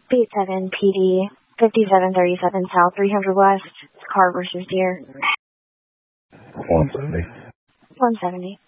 B7 PD, 5737 South, 300 West, car versus deer. 170. 170.